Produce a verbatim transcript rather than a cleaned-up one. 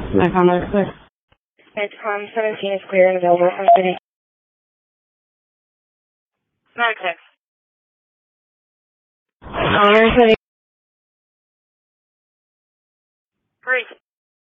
I found that clear. It's um, seventeen is clear and available from city. Nine six. Connor City. Great.